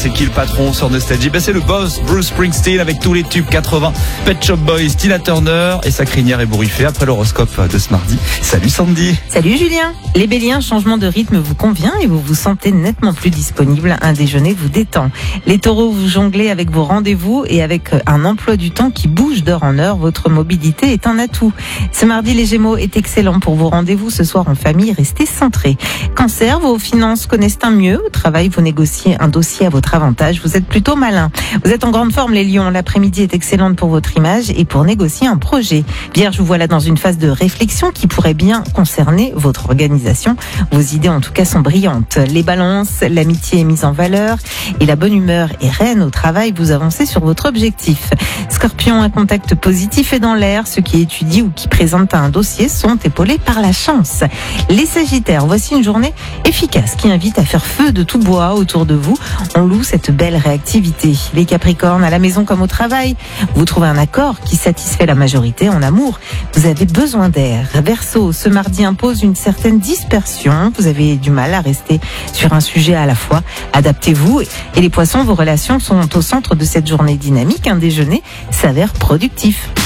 c'est qui le patron sur Nostalgie? C'est le boss, Bruce Springsteen, avec tous les tubes 80, Pet Shop Boys, Tina Turner, et sa crinière ébouriffée après l'horoscope de ce mardi. Salut Sandy. Salut Julien. Les béliers, un changement de rythme vous convient et vous vous sentez nettement plus disponible. Un déjeuner vous détend. Les taureaux, vous jonglez avec vos rendez-vous et avec un emploi du temps qui bouge d'heure en heure. Votre mobilité est un atout. Ce mardi, les gémeaux, est excellent pour vos rendez-vous ce soir en famille. Restez centrés. Cancer, vos finances connaissent un mieux. Au travail, vous négociez un dossier à votre avantage. Vous êtes plutôt malin. Vous êtes en grande forme, les lions. L'après-midi est excellente pour votre image et pour négocier un projet. Vierge, vous voilà dans une phase de réflexion qui pourrait bien concerner votre organisation. Vos idées, en tout cas, sont brillantes. Les balances, l'amitié est mise en valeur et la bonne humeur est reine au travail. Vous avancez sur votre objectif. Scorpion, un contact positif est dans l'air. Ceux qui étudient ou qui présentent un dossier sont épaulés par la chance. Les sagittaires, voici une journée efficace qui invite à faire feu de tout bois autour de vous. On loue cette belle réactivité. Les capricornes, à la maison comme au travail, vous trouvez un accord qui satisfait la majorité. En amour, vous avez besoin d'air. Verseau, ce mardi impose une certaine dispersion. Vous avez du mal à rester sur un sujet à la fois. Adaptez-vous. Et les poissons, vos relations sont au centre de cette journée dynamique. Un déjeuner s'avère productif.